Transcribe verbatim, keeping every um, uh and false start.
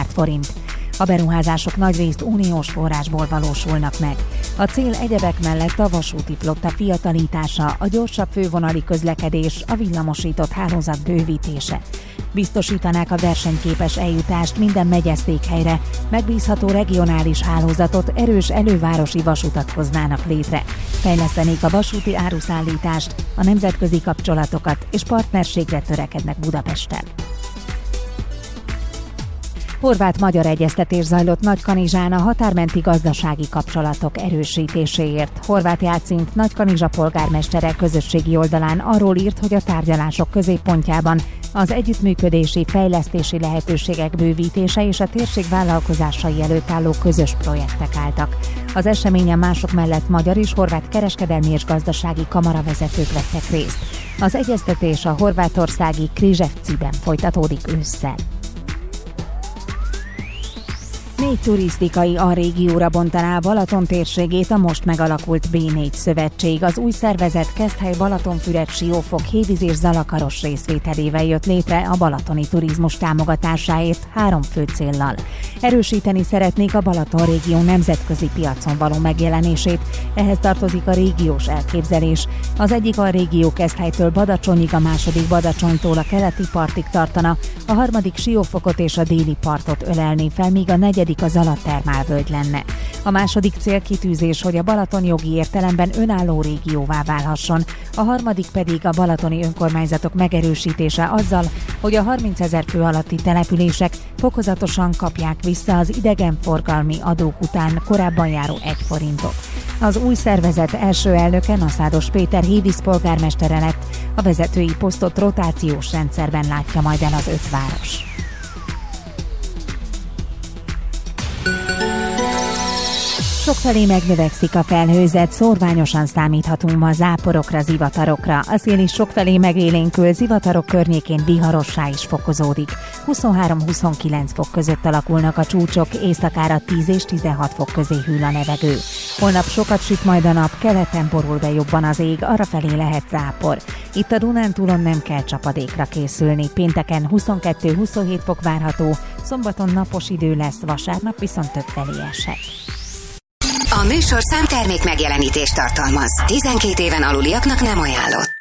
milliárd forint. A beruházások nagyrészt uniós forrásból valósulnak meg. A cél egyebek mellett a vasúti flotta fiatalítása, a gyorsabb fővonali közlekedés, a villamosított hálózat bővítése. Biztosítanák a versenyképes eljutást minden megyeszékhelyre, megbízható regionális hálózatot, erős elővárosi vasutat hoznának létre. Fejlesztenék a vasúti áruszállítást, a nemzetközi kapcsolatokat és partnerségre törekednek Budapesten. Horvát-magyar egyeztetés zajlott Nagykanizsán a határmenti gazdasági kapcsolatok erősítéséért. Horváth Jácint Nagykanizsa polgármestere közösségi oldalán arról írt, hogy a tárgyalások középpontjában az együttműködési, fejlesztési lehetőségek bővítése és a térség vállalkozásai előtt álló közös projektek álltak. Az eseményen mások mellett magyar és horvát kereskedelmi és gazdasági kamaravezetők vettek részt. Az egyeztetés a horvátországi Križevciben folytatódik ősszel. Négy turisztikai alrégióra bontaná Balaton térségét a most megalakult bé négy szövetség. Az új szervezet Keszthely, Balatonfüred, Siófok, Hévíz és Zalakaros részvételével jött létre a balatoni turizmus támogatásáért három fő céllal. Erősíteni szeretnék a Balaton régió nemzetközi piacon való megjelenését, ehhez tartozik a régiós elképzelés. Az egyik alrégió Keszthelytől Badacsonyig, a második Badacsonytól a keleti partig tartana, a harmadik Siófokot és a déli partot ölelné fel, míg a negyedik a Zalatermálvölgy lenne. A második célkitűzés, hogy a Balaton jogi értelemben önálló régióvá válhasson, a harmadik pedig a balatoni önkormányzatok megerősítése azzal, hogy a harmincezer fő alatti települések fokozatosan kapják vissza az idegenforgalmi adók után korábban járó egy forintot. Az új szervezet első elnöke Naszádos Péter Hévíz polgármestere lett, a vezetői posztot rotációs rendszerben látja majd el az öt város. Sokfelé megnövekszik a felhőzet, szórványosan számíthatunk ma záporokra, zivatarokra. A szél is sokfelé megélénkül, zivatarok környékén viharossá is fokozódik. huszonhárom-huszonkilenc fok között alakulnak a csúcsok, éjszakára tíz és tizenhat fok közé hűl a levegő. Holnap sokat süt majd a nap, keleten borul be jobban az ég, arrafelé lehet zápor. Itt a Dunántúlon nem kell csapadékra készülni. Pénteken huszonkettő-huszonhét fok várható, szombaton napos idő lesz, vasárnap viszont többfelé eshet. A műsorszám termék megjelenítést tartalmaz. tizenkét éven aluliaknak nem ajánlott.